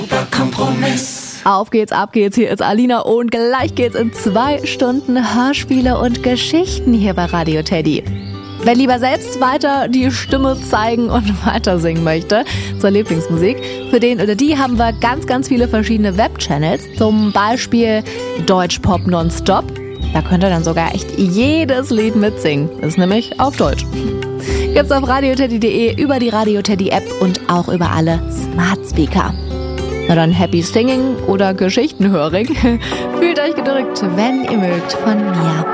Kompromiss. Auf geht's, ab geht's, hier ist Alina und gleich geht's in 2 Stunden Hörspiele und Geschichten hier bei Radio Teddy. Wer lieber selbst weiter die Stimme zeigen und weiter singen möchte zur Lieblingsmusik, für den oder die haben wir ganz, ganz viele verschiedene Webchannels, zum Beispiel Deutschpop Nonstop. Da könnt ihr dann sogar echt jedes Lied mitsingen, ist nämlich auf Deutsch. Gibt's auf radioteddy.de, über die Radio Teddy App und auch über alle Smart Speaker. Na dann Happy Singing oder Geschichtenhöring. Fühlt euch gedrückt, wenn ihr mögt, von mir.